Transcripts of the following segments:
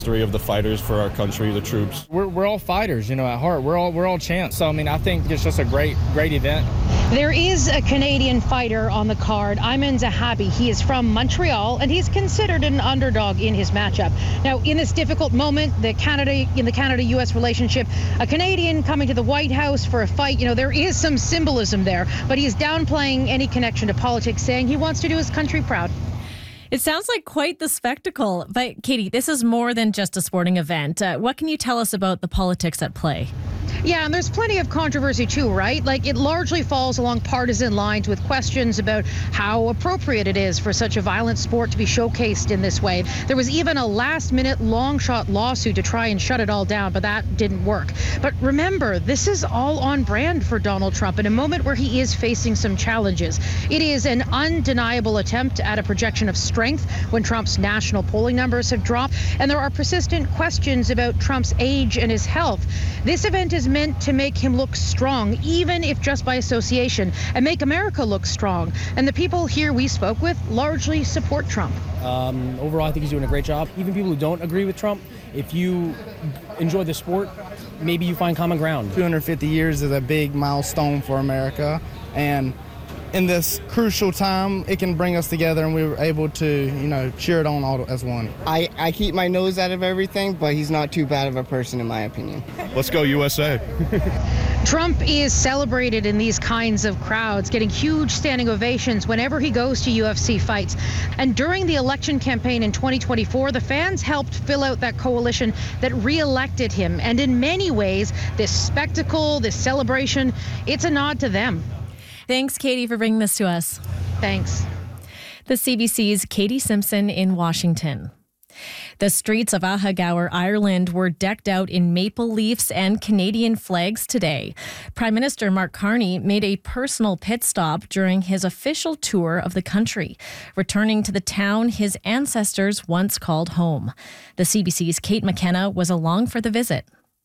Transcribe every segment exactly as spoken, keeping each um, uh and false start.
Three of the fighters for our country, the troops. We're, we're all fighters, you know, at heart. We're all we're all champs. So I mean, I think it's just a great great event. There is a Canadian fighter on the card, Ayman Zahabi. He is from Montreal, and he's considered an underdog in his matchup. Now, in this difficult moment, the Canada in the Canada-U S relationship, a Canadian coming to the White House for a fight, you know, there is some symbolism there, but he is downplaying any connection to politics, saying he wants to do his country proud. It sounds like quite the spectacle. But Katie, this is more than just a sporting event. Uh, what can you tell us about the politics at play? Yeah, and there's plenty of controversy too, right? Like, it largely falls along partisan lines with questions about how appropriate it is for such a violent sport to be showcased in this way. There was even a last-minute long-shot lawsuit to try and shut it all down, but that didn't work. But remember, this is all on brand for Donald Trump in a moment where he is facing some challenges. It is an undeniable attempt at a projection of strength when Trump's national polling numbers have dropped, and there are persistent questions about Trump's age and his health. This event is meant to make him look strong, even if just by association, and make America look strong. And the people here we spoke with largely support Trump. Um, overall, I think he's doing a great job. Even people who don't agree with Trump, if you enjoy the sport, maybe you find common ground. two hundred fifty years is a big milestone for America, and in this crucial time, it can bring us together, and we were able to, you know, cheer it on all as one. I, I keep my nose out of everything, but he's not too bad of a person in my opinion. Let's go U S A. Trump is celebrated in these kinds of crowds, getting huge standing ovations whenever he goes to U F C fights. And during the election campaign in twenty twenty-four, the fans helped fill out that coalition that re-elected him. And in many ways, this spectacle, this celebration, it's a nod to them. Thanks, Katie, for bringing this to us. Thanks. The C B C's Katie Simpson in Washington. The streets of Ahagour, Ireland were decked out in maple leaves and Canadian flags today. Prime Minister Mark Carney made a personal pit stop during his official tour of the country, returning to the town his ancestors once called home. The C B C's Kate McKenna was along for the visit.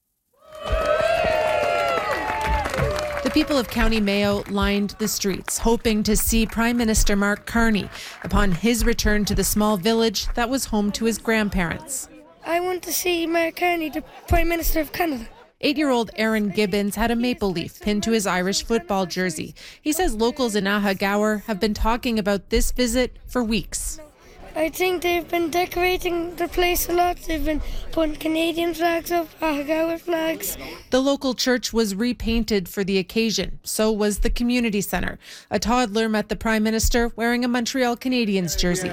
The people of County Mayo lined the streets, hoping to see Prime Minister Mark Carney upon his return to the small village that was home to his grandparents. I want to see Mark Carney, the Prime Minister of Canada. Eight-year-old Aaron Gibbons had a maple leaf pinned to his Irish football jersey. He says locals in Ahagour have been talking about this visit for weeks. I think they've been decorating the place a lot. They've been putting Canadian flags up, Ahagour flags. The local church was repainted for the occasion. So was the community centre. A toddler met the Prime Minister wearing a Montreal Canadiens jersey.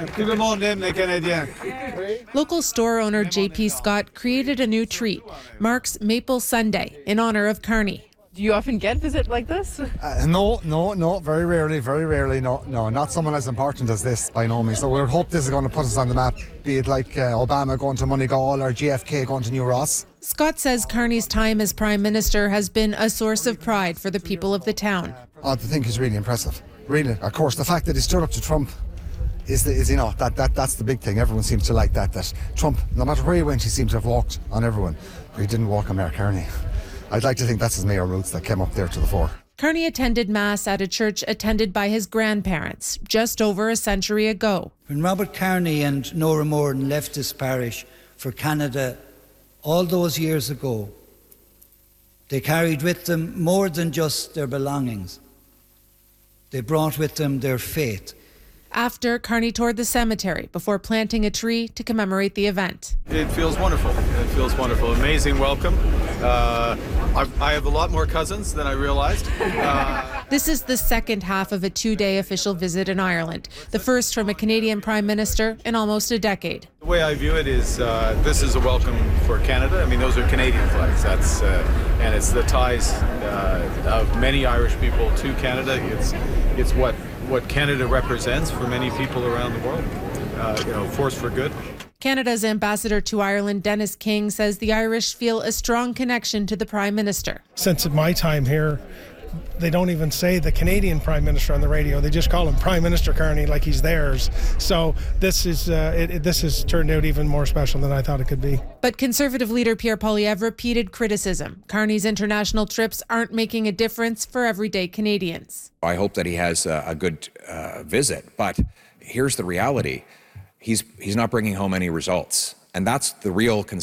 Local store owner J P Scott created a new treat, Mark's Maple Sundae, in honour of Carney. Do you often get visit like this? Uh, no, no, no, very rarely, very rarely, no, no, not someone as important as this, by no means. So we hope this is going to put us on the map, be it like uh, Obama going to Moneygall or J F K going to New Ross. Scott says Carney's time as Prime Minister has been a source of pride for the people of the town. I think he's really impressive, really. Of course, the fact that he stood up to Trump is, the, is you know, that, that that's the big thing. Everyone seems to like that, that Trump, no matter where he went, he seemed to have walked on everyone, but he didn't walk on Mark Carney. I'd like to think that's his mayor roots that came up there to the fore. Carney attended Mass at a church attended by his grandparents just over a century ago. When Robert Carney and Nora Morden left this parish for Canada all those years ago, they carried with them more than just their belongings. They brought with them their faith. After, Carney toured the cemetery before planting a tree to commemorate the event. It feels wonderful. It feels wonderful. Amazing welcome. Uh, I've, I have a lot more cousins than I realized. Uh, this is the second half of a two-day official visit in Ireland, the first from a Canadian Prime Minister in almost a decade. The way I view it is uh, this is a welcome for Canada. I mean, those are Canadian flags. That's uh, and it's the ties uh, of many Irish people to Canada. It's it's what what Canada represents for many people around the world. Uh, you know, force for good. Canada's ambassador to Ireland, Dennis King, says the Irish feel a strong connection to the Prime Minister. Since my time here, they don't even say the Canadian Prime Minister on the radio. They just call him Prime Minister Carney like he's theirs. So this is uh, it, it, this has turned out even more special than I thought it could be. But Conservative leader Pierre Poilievre repeated criticism. Carney's international trips aren't making a difference for everyday Canadians. I hope that he has a, a good uh, visit, but here's the reality. He's he's not bringing home any results. And that's the real concern.